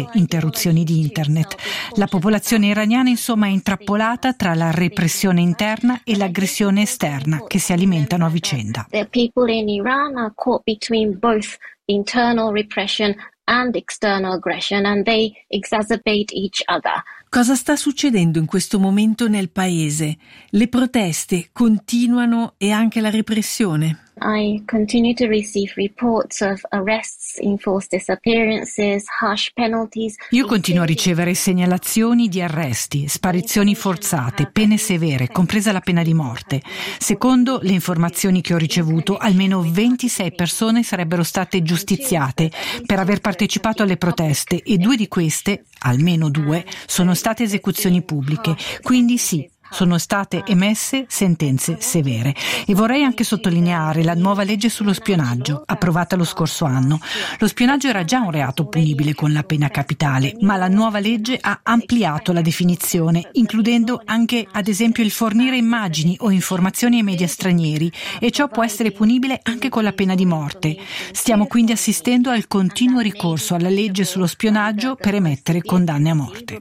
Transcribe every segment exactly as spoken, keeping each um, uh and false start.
nuove interruzioni di internet. La popolazione iraniana insomma è intrappolata tra la repressione interna e l'aggressione esterna che si alimentano a vicenda. The people in Iran are caught between both internal repression and external aggression, and they exacerbate each other. Cosa sta succedendo in questo momento nel paese? Le proteste continuano e anche la repressione? I continue to receive reports of arrests, enforced disappearances, harsh penalties. Io continuo a ricevere segnalazioni di arresti, sparizioni forzate, pene severe, compresa la pena di morte. Secondo le informazioni che ho ricevuto, almeno ventisei persone sarebbero state giustiziate per aver partecipato alle proteste e due di queste, almeno due, sono state esecuzioni pubbliche. Quindi sì, sono state emesse sentenze severe. E vorrei anche sottolineare la nuova legge sullo spionaggio, approvata lo scorso anno. Lo spionaggio era già un reato punibile con la pena capitale, ma la nuova legge ha ampliato la definizione, includendo anche, ad esempio, il fornire immagini o informazioni ai media stranieri, e ciò può essere punibile anche con la pena di morte. Stiamo quindi assistendo al continuo ricorso alla legge sullo spionaggio per emettere condanne a morte.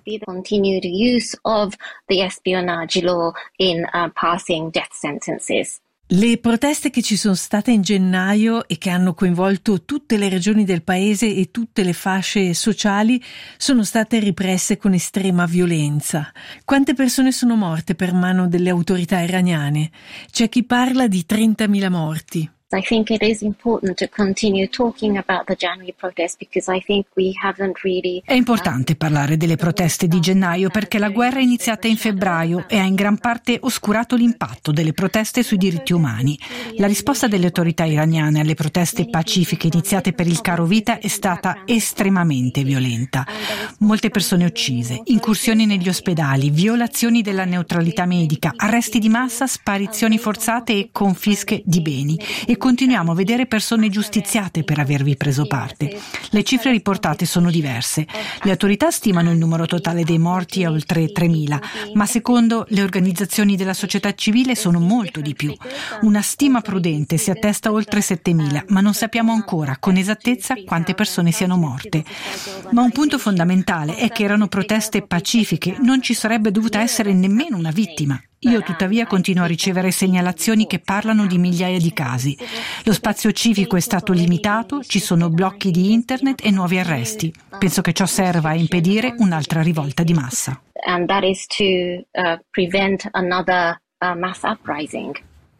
Law in uh, passing death sentences. Le proteste che ci sono state in gennaio e che hanno coinvolto tutte le regioni del paese e tutte le fasce sociali sono state represse con estrema violenza. Quante persone sono morte per mano delle autorità iraniane? C'è chi parla di trentamila morti. I think it is important to continue talking about the January protest because I think we haven't really. È importante parlare delle proteste di gennaio perché la guerra è iniziata in febbraio e ha in gran parte oscurato l'impatto delle proteste sui diritti umani. La risposta delle autorità iraniane alle proteste pacifiche iniziate per il caro vita è stata estremamente violenta. Molte persone uccise, incursioni negli ospedali, violazioni della neutralità medica, arresti di massa, sparizioni forzate e confische di beni. E continuiamo a vedere persone giustiziate per avervi preso parte. Le cifre riportate sono diverse. Le autorità stimano il numero totale dei morti a oltre tremila, ma secondo le organizzazioni della società civile sono molto di più. Una stima prudente si attesta a oltre settemila, ma non sappiamo ancora con esattezza quante persone siano morte. Ma un punto fondamentale è che erano proteste pacifiche, non ci sarebbe dovuta essere nemmeno una vittima. Io tuttavia continuo a ricevere segnalazioni che parlano di migliaia di casi. Lo spazio civico è stato limitato, ci sono blocchi di internet e nuovi arresti. Penso che ciò serva a impedire un'altra rivolta di massa. And that is to uh, prevent another uh, mass uprising.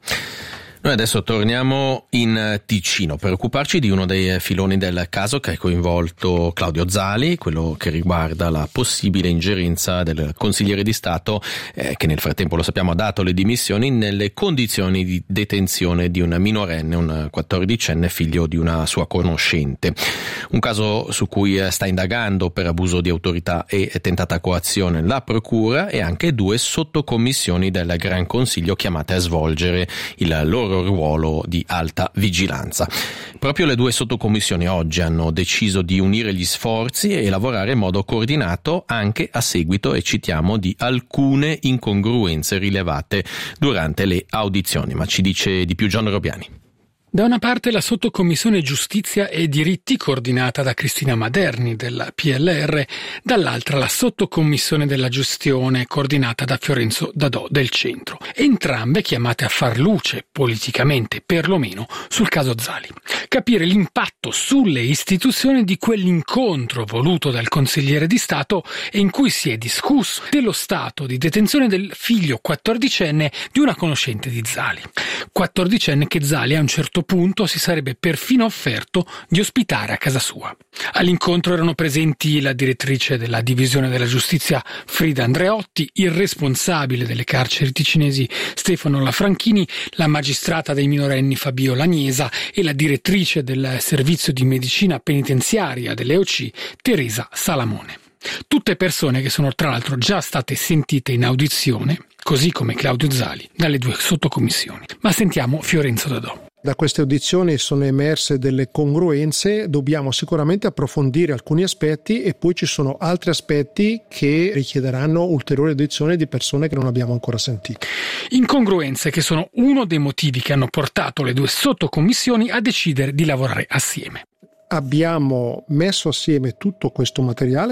Noi adesso torniamo in Ticino per occuparci di uno dei filoni del caso che ha coinvolto Claudio Zali, quello che riguarda la possibile ingerenza del consigliere di Stato eh, che nel frattempo, lo sappiamo, ha dato le dimissioni nelle condizioni di detenzione di un minorenne, un quattordicenne figlio di una sua conoscente. Un caso su cui sta indagando per abuso di autorità e tentata coazione la procura e anche due sottocommissioni del Gran Consiglio chiamate a svolgere il loro ruolo di alta vigilanza. Proprio le due sottocommissioni oggi hanno deciso di unire gli sforzi e lavorare in modo coordinato anche a seguito, e citiamo, di alcune incongruenze rilevate durante le audizioni. Ma ci dice di più Gian Robiani. Da una parte la sottocommissione giustizia e diritti coordinata da Cristina Maderni del P L R, dall'altra la sottocommissione della gestione coordinata da Fiorenzo Dadò del Centro, entrambe chiamate a far luce politicamente perlomeno sul caso Zali. Capire l'impatto sulle istituzioni di quell'incontro voluto dal consigliere di Stato e in cui si è discusso dello stato di detenzione del figlio quattordicenne di una conoscente di Zali. Quattordicenne che Zali a un certo punto si sarebbe perfino offerto di ospitare a casa sua. All'incontro erano presenti la direttrice della divisione della giustizia Frida Andreotti, il responsabile delle carceri ticinesi Stefano Lafranchini, la magistrata dei minorenni Fabio Laniesa e la direttrice del servizio di medicina penitenziaria dell'E O C Teresa Salamone. Tutte persone che sono tra l'altro già state sentite in audizione, così come Claudio Zali, dalle due sottocommissioni. Ma sentiamo Fiorenzo Dadò. Da queste audizioni sono emerse delle congruenze, dobbiamo sicuramente approfondire alcuni aspetti e poi ci sono altri aspetti che richiederanno ulteriori audizioni di persone che non abbiamo ancora sentito. Incongruenze che sono uno dei motivi che hanno portato le due sottocommissioni a decidere di lavorare assieme. Abbiamo messo assieme tutto questo materiale